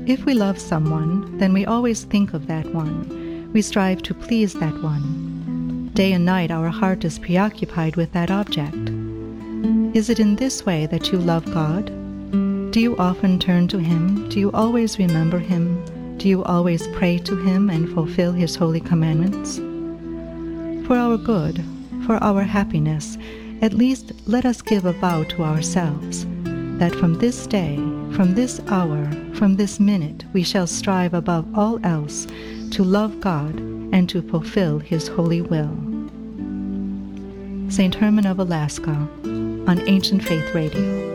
If we love someone, then we always think of that one. We strive to please that one. Day and night our heart is preoccupied with that object. Is it in this way that you love God? Do you often turn to Him? Do you always remember Him? Do you always pray to Him and fulfill His holy commandments? For our good, for our happiness, at least let us give a vow to ourselves, that from this day, from this hour, from this minute, we shall strive above all else to love God and to fulfill His holy will. St. Herman of Alaska, on Ancient Faith Radio.